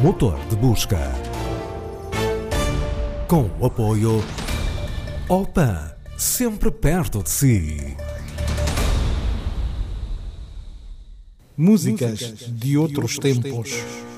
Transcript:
motor de busca. Com o apoio Opan, sempre perto de si. Músicas de outros tempos.